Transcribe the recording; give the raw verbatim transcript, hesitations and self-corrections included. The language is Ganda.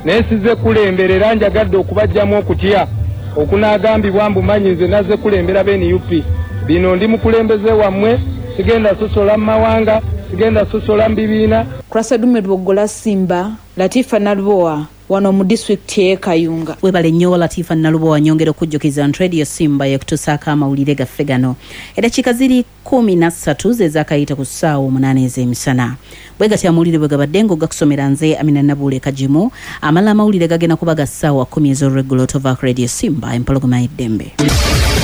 nesize kulemberera njagadde okubajjamu okutya okunaagambibwa mbumanyi nze naze kulembera b'N U P bino ndi mukulembeze wammwe sigenda sosola mu mawanga sigenda sosola mu bibiina. Krasadume Lwogola Simba, Latifa Nalubowa wano mu district ye Kayunga. Webale nnyo Latifa Nalubowa nyongera okujjukiza nti Radio Simba yakutusaako amawulire gaffe gano. Eddakiika ziri kumi na ssatu ze zaakayita ku ssaawa omunaana ez'emisana. Bwe gatya amawulire bwe gabadde ng'ogakusomera nze Amina Nabuule Kajimu. Amala amawulire gagenda kuba ga ssaawa kumi ez'olweggulo tova Radio Simba empologoma y'eddembe.